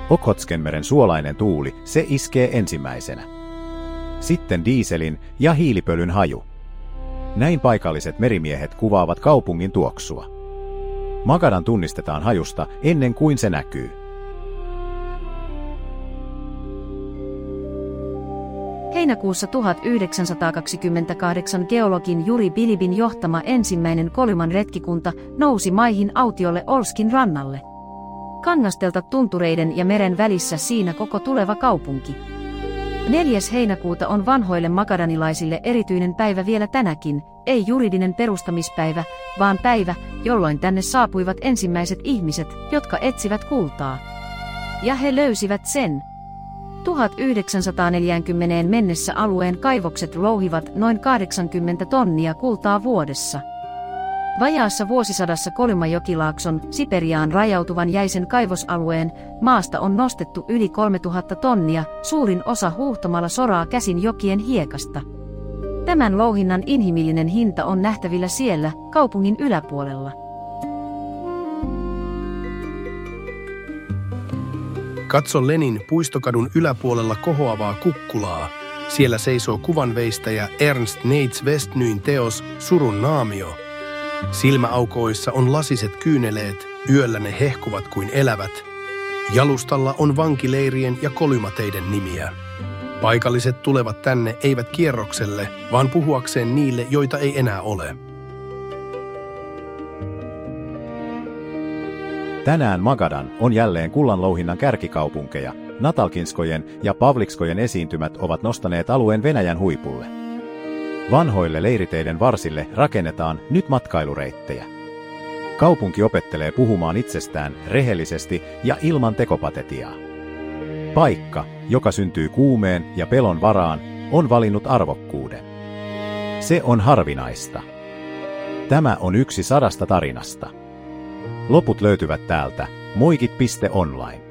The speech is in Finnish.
Okhotskemeren suolainen tuuli, se iskee ensimmäisenä. Sitten dieselin ja hiilipölyn haju. Näin paikalliset merimiehet kuvaavat kaupungin tuoksua. Magadan tunnistetaan hajusta ennen kuin se näkyy. Heinäkuussa 1928 geologin Juri Bilibin johtama ensimmäinen Kolyman retkikunta nousi maihin autiolle Olskin rannalle. Kangastelta tuntureiden ja meren välissä siinä koko tuleva kaupunki. 4. heinäkuuta on vanhoille magadanilaisille erityinen päivä vielä tänäkin, ei juridinen perustamispäivä, vaan päivä, jolloin tänne saapuivat ensimmäiset ihmiset, jotka etsivät kultaa. Ja he löysivät sen. 1940 mennessä alueen kaivokset louhivat noin 80 tonnia kultaa vuodessa. Vajaassa vuosisadassa Kolyma-jokilaakson Siperiaan rajautuvan jäisen kaivosalueen maasta on nostettu yli 3000 tonnia, suurin osa huuhtomalla soraa käsin jokien hiekasta. Tämän louhinnan inhimillinen hinta on nähtävillä siellä, kaupungin yläpuolella. Katso Lenin puistokadun yläpuolella kohoavaa kukkulaa. Siellä seisoo kuvanveistäjä Ernst Neitz Westnyin teos Surun naamio. Silmäaukoissa on lasiset kyyneleet, yöllä ne hehkuvat kuin elävät. Jalustalla on vankileirien ja kolymateiden nimiä. Paikalliset tulevat tänne eivät kierrokselle, vaan puhuakseen niille, joita ei enää ole. Tänään Magadan on jälleen kullanlouhinnan kärkikaupunkeja. Natalkinskojen ja Pavlikskojen esiintymät ovat nostaneet alueen Venäjän huipulle. Vanhoille leiriteiden varsille rakennetaan nyt matkailureittejä. Kaupunki opettelee puhumaan itsestään rehellisesti ja ilman tekopatetiaa. Paikka, joka syntyy kuumeen ja pelon varaan, on valinnut arvokkuuden. Se on harvinaista. Tämä on yksi 100 tarinasta. Loput löytyvät täältä moikit.online.